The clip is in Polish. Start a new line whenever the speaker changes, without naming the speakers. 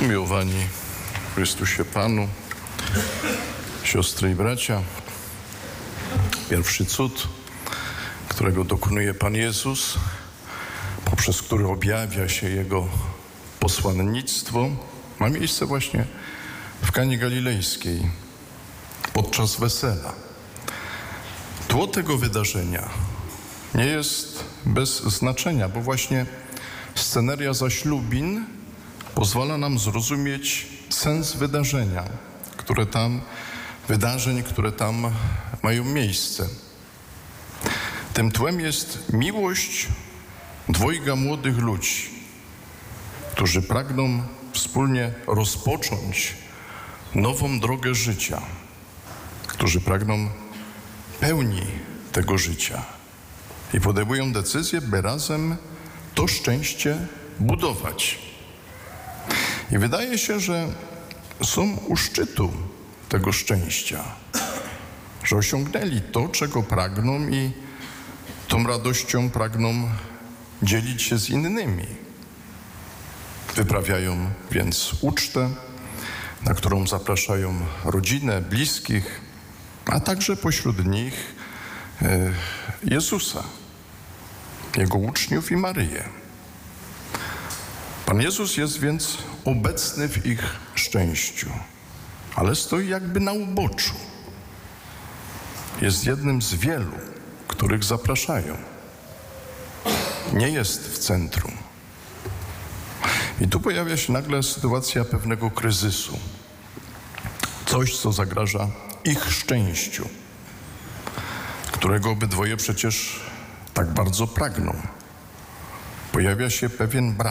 Umiłowani w Chrystusie Panu, siostry i bracia, pierwszy cud, którego dokonuje Pan Jezus, poprzez który objawia się Jego posłannictwo, ma miejsce właśnie w Kanie Galilejskiej podczas wesela. Tło tego wydarzenia nie jest bez znaczenia, bo właśnie sceneria zaślubin pozwala nam zrozumieć sens wydarzeń, które tam mają miejsce. Tym tłem jest miłość dwojga młodych ludzi, którzy pragną wspólnie rozpocząć nową drogę życia, którzy pragną pełni tego życia i podejmują decyzję, by razem to szczęście budować. I wydaje się, że są u szczytu tego szczęścia, że osiągnęli to, czego pragną i tą radością pragną dzielić się z innymi. Wyprawiają więc ucztę, na którą zapraszają rodzinę, bliskich, a także pośród nich Jezusa, Jego uczniów i Maryję. Pan Jezus jest więc obecny w ich szczęściu, ale stoi jakby na uboczu. Jest jednym z wielu, których zapraszają. Nie jest w centrum. I tu pojawia się nagle sytuacja pewnego kryzysu. Coś, co zagraża ich szczęściu, którego obydwoje przecież tak bardzo pragną. Pojawia się pewien brak.